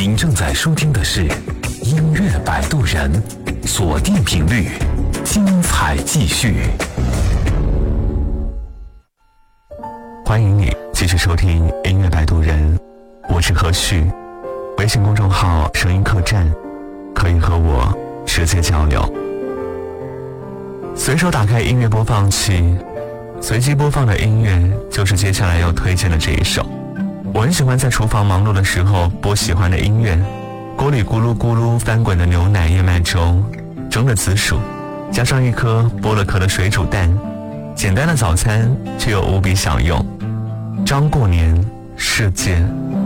您正在收听的是音乐摆渡人，锁定频率，精彩继续。欢迎你继续收听音乐摆渡人，我是何旭。微信公众号声音客栈，可以和我直接交流。随手打开音乐播放器，随机播放的音乐就是接下来要推荐的这一首。我很喜欢在厨房忙碌的时候播喜欢的音乐，锅里咕噜咕噜翻滚的牛奶燕麦粥，蒸的紫薯，加上一颗剥了壳的水煮蛋，简单的早餐却又无比享用。张过年世界